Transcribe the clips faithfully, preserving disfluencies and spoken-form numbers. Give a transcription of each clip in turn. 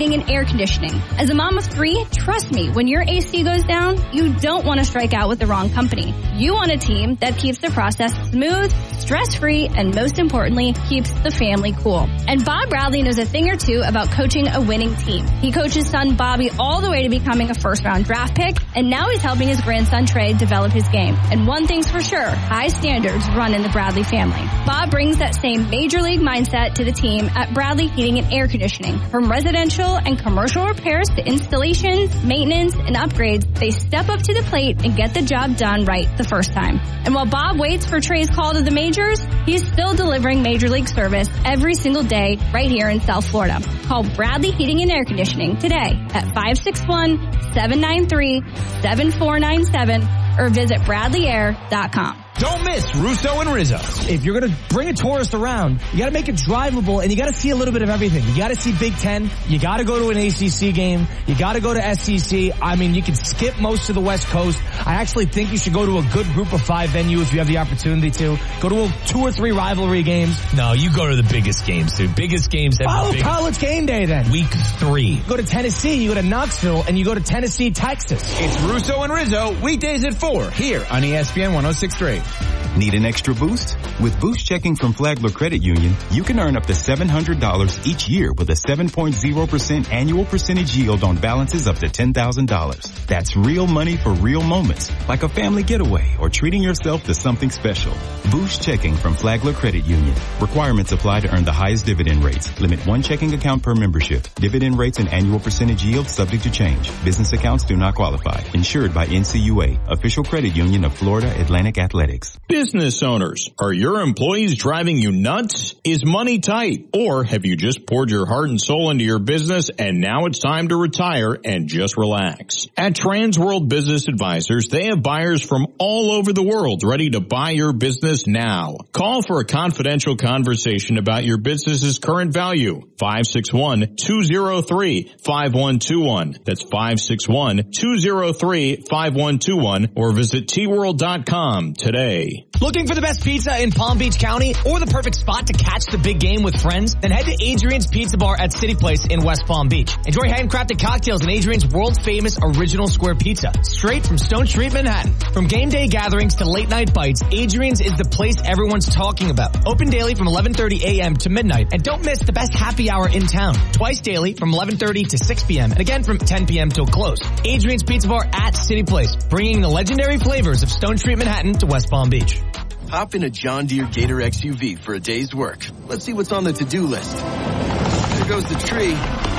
and air conditioning. As a mom of three, trust me, when your A C goes down, you don't want to strike out with the wrong company. You want a team that keeps the process smooth, stress-free, and most importantly, keeps the family cool. And Bob Bradley knows a thing or two about coaching a winning team. He coached his son Bobby all the way to becoming a first-round draft pick, and now he's helping his grandson Trey develop his game. And one thing's for sure, high standards run in the Bradley family. Bob brings that same major league mindset to the team at Bradley Heating and Air Conditioning. From residential and commercial repairs to installations, maintenance, and upgrades, they step up to the plate and get the job done right the first time. And while Bob waits for Trey's call to the majors, he's still delivering major league service every single day right here in South Florida. Call Bradley Heating and Air Conditioning today at five six one, seven nine three, seven four nine seven or visit bradley air dot com. Don't miss Russo and Rizzo. If you're going to bring a tourist around, you got to make it drivable, and you got to see a little bit of everything. You got to see Big Ten. You got to go to an A C C game. You got to go to S E C. I mean, you can skip most of the West Coast. I actually think you should go to a good group of five venue if you have the opportunity to. Go to a two or three rivalry games. No, you go to the biggest games, dude. Biggest games. Follow College Game Day then. Week three. Go to Tennessee, you go to Knoxville, and you go to Tennessee, Texas. It's Russo and Rizzo, weekdays at four, here on E S P N one oh six point three. Need an extra boost? With Boost Checking from Flagler Credit Union, you can earn up to seven hundred dollars each year with a seven point zero percent annual percentage yield on balances up to ten thousand dollars. That's real money for real moments, like a family getaway or treating yourself to something special. Boost Checking from Flagler Credit Union. Requirements apply to earn the highest dividend rates. Limit one checking account per membership. Dividend rates and annual percentage yield subject to change. Business accounts do not qualify. Insured by N C U A, official credit union of Florida Atlantic Athletics. Business owners, are your employees driving you nuts? Is money tight? Or have you just poured your heart and soul into your business and now it's time to retire and just relax? At Transworld Business Advisors, they have buyers from all over the world ready to buy your business now. Call for a confidential conversation about your business's current value. five six one, two zero three, five one two one. That's five six one, two zero three, five one two one or visit T world dot com today. Looking for the best pizza in Palm Beach County or the perfect spot to catch the big game with friends? Then head to Adrian's Pizza Bar at City Place in West Palm Beach. Enjoy handcrafted cocktails and Adrian's world-famous original square pizza, straight from Stone Street, Manhattan. From game day gatherings to late-night bites, Adrian's is the place everyone's talking about. Open daily from eleven thirty a.m. to midnight. And don't miss the best happy hour in town. Twice daily from eleven thirty to six p.m. and again from ten p.m. till close. Adrian's Pizza Bar at City Place, bringing the legendary flavors of Stone Street, Manhattan to West Palm Beach. Hop in a John Deere Gator X U V for a day's work. Let's see what's on the to-do list. There goes the tree.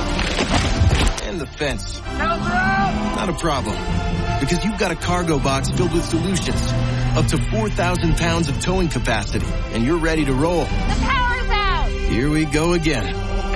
And the fence. Not a problem. Because you've got a cargo box filled with solutions. Up to four thousand pounds of towing capacity. And you're ready to roll. The power's out! Here we go again.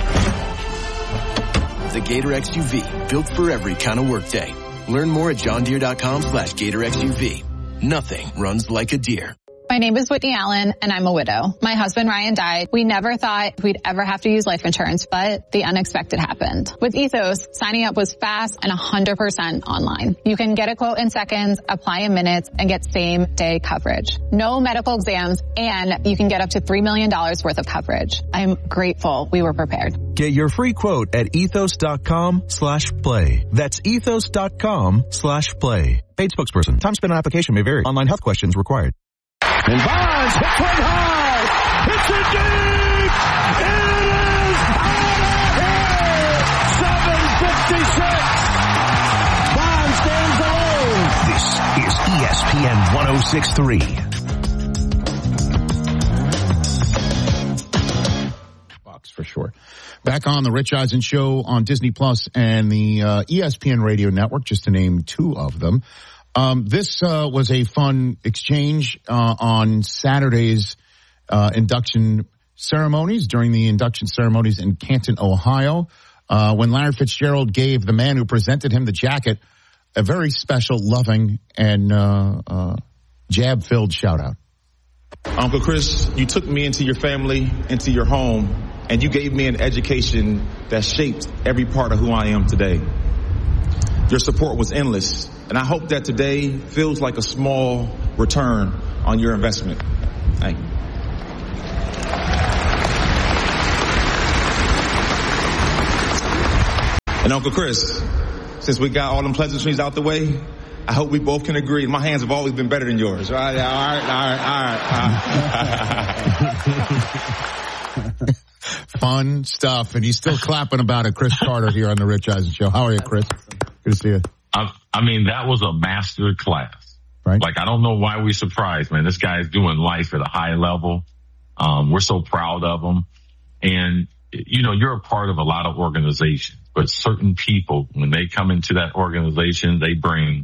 The Gator X U V. Built for every kind of workday. Learn more at johndeere.com slash Gator X U V. Nothing runs like a deer. My name is Whitney Allen, and I'm a widow. My husband, Ryan, died. We never thought we'd ever have to use life insurance, but the unexpected happened. With Ethos, signing up was fast and one hundred percent online. You can get a quote in seconds, apply in minutes, and get same-day coverage. No medical exams, and you can get up to three million dollars worth of coverage. I'm grateful we were prepared. Get your free quote at ethos.com slash play. That's ethos.com slash play. Paid spokesperson. Time spent on application may vary. Online health questions required. And Bonds hits one high. Hits it deep. It is seven fifty-six. Bonds stands alone. This is E S P N one oh six point three. Box for sure. Back on the Rich Eisen Show on Disney Plus and the uh, E S P N Radio Network, just to name two of them. Um, this, uh, was a fun exchange, uh, on Saturday's, uh, induction ceremonies, during the induction ceremonies in Canton, Ohio, uh, when Larry Fitzgerald gave the man who presented him the jacket a very special, loving, and, uh, uh, jab-filled shout out. Uncle Chris, you took me into your family, into your home, and you gave me an education that shaped every part of who I am today. Your support was endless, and I hope that today feels like a small return on your investment. Thank you. And Uncle Chris, since we got all them pleasantries out the way, I hope we both can agree. My hands have always been better than yours. Right? All right, all right, all right. All right. Fun stuff. And he's still clapping about it. Chris Carter here on the Rich Eisen Show. How are you, Chris? Good to see you. I, I mean, that was a master class. Right. Like, I don't know why we're surprised, man. This guy's doing life at a high level. Um, we're so proud of him. And, you know, you're a part of a lot of organizations, but certain people, when they come into that organization, they bring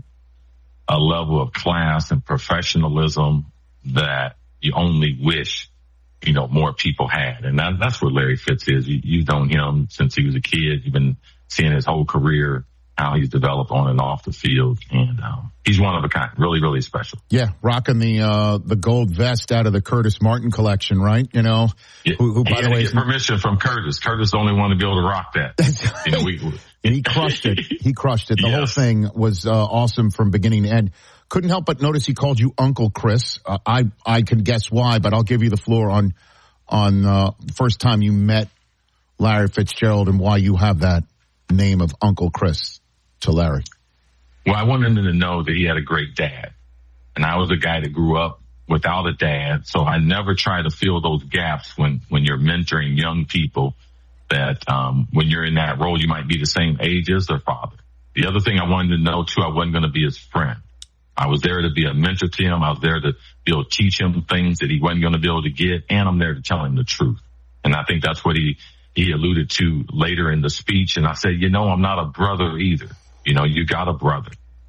a level of class and professionalism that you only wish, you know, more people had. And that, that's where Larry Fitz is. You, you've known him since he was a kid. You've been seeing his whole career, how he's developed on and off the field. And, um, he's one of a kind, really, really special. Yeah. Rocking the, uh, the gold vest out of the Curtis Martin collection, right? You know, yeah. who, who by the way, get permission from Curtis. Curtis is the only one to be able to rock that. You know, we, he crushed it. He crushed it. The yes. whole thing was, uh, awesome from beginning to end. Couldn't help but notice he called you Uncle Chris. Uh, I, I can guess why, but I'll give you the floor on, on, uh, the first time you met Larry Fitzgerald and why you have that name of Uncle Chris to Larry. Well, I wanted him to know that he had a great dad. And I was a guy that grew up without a dad. So I never try to fill those gaps when, when you're mentoring young people that, um, when you're in that role, you might be the same age as their father. The other thing I wanted to know too, I wasn't going to be his friend. I was there to be a mentor to him. I was there to be able to teach him things that he wasn't going to be able to get. And I'm there to tell him the truth. And I think that's what he, he alluded to later in the speech. And I said, you know, I'm not a brother either. You know, you got a brother.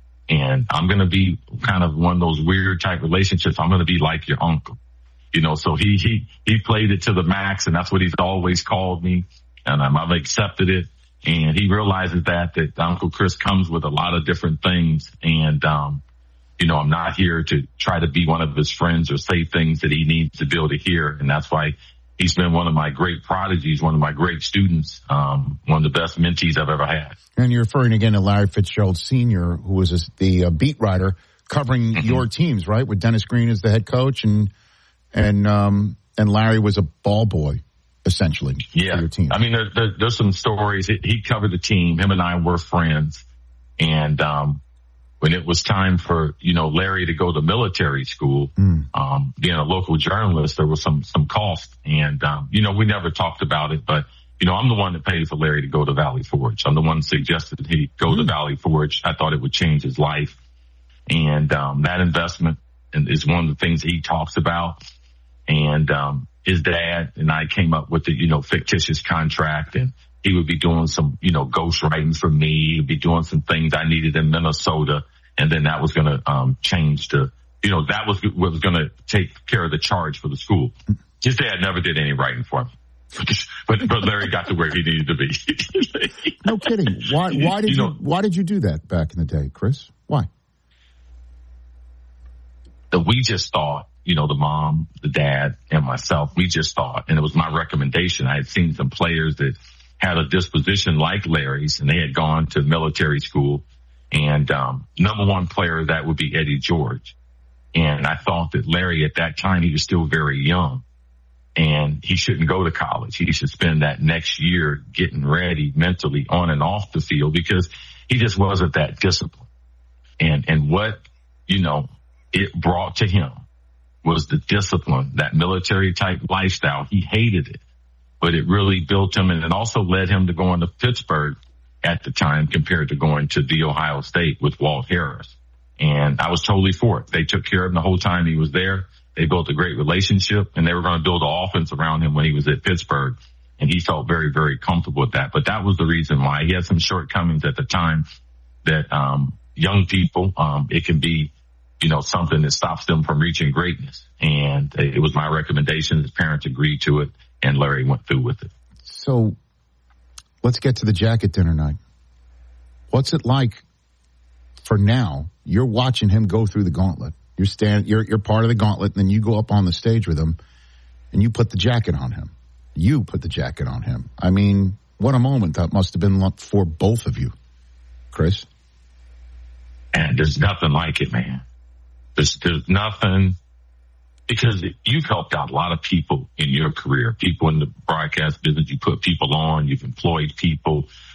And I'm going to be kind of one of those weird type relationships. I'm going to be like your uncle. You know, so he, he, he played it to the max, and that's what he's always called me. And um, I've accepted it. And he realizes that, that Uncle Chris comes with a lot of different things. And, um, you know, I'm not here to try to be one of his friends or say things that he needs to be able to hear. And that's why he's been one of my great prodigies, one of my great students, um, one of the best mentees I've ever had. And you're referring again to Larry Fitzgerald Senior, who was a, the uh, beat writer covering mm-hmm. your teams, right? With Dennis Green as the head coach, and and um, and Larry was a ball boy, essentially, yeah. for your team. I mean, there, there, there's some stories. He, he covered the team. Him and I were friends. And um, when it was time for, you know, Larry to go to military school, mm. um, being a local journalist, there was some some cost. And, um, you know, we never talked about it, but you know, I'm the one that paid for Larry to go to Valley Forge. I'm the one that suggested he go mm. to Valley Forge. I thought it would change his life. And, um, that investment is one of the things he talks about. And, um, his dad and I came up with the, you know, fictitious contract, and he would be doing some, you know, ghost writings for me. He'd be doing some things I needed in Minnesota. And then that was going to, um, change to, you know, that was what was going to take care of the charge for the school. His dad never did any writing for me. But but Larry got to where he needed to be. No kidding. Why why did you, you know, why did you do that back in the day, Chris? Why? That we just thought, you know, the mom, the dad, and myself, we just thought, and it was my recommendation. I had seen some players that had a disposition like Larry's, and they had gone to military school. And um number one player that would be Eddie George. And I thought that Larry at that time, he was still very young. And he shouldn't go to college. He should spend that next year getting ready mentally on and off the field, because he just wasn't that disciplined. And, and what, you know, it brought to him was the discipline, that military type lifestyle. He hated it, but it really built him, and it also led him to going to Pittsburgh at the time compared to going to the Ohio State with Walt Harris. And I was totally for it. They took care of him the whole time he was there. They built a great relationship, and they were going to build an offense around him when he was at Pittsburgh. And he felt very, very comfortable with that. But that was the reason why. He had some shortcomings at the time that, um, young people, um, it can be, you know, something that stops them from reaching greatness. And it was my recommendation. His parents agreed to it, and Larry went through with it. So let's get to the jacket dinner night. What's it like for now? You're watching him go through the gauntlet. You're stand, you're, you're part of the gauntlet, and then you go up on the stage with him and you put the jacket on him. You put the jacket on him. I mean, what a moment that must have been for both of you, Chris. And there's nothing like it, man. There's, there's nothing, because you've helped out a lot of people in your career, people in the broadcast business. You put people on, you've employed people.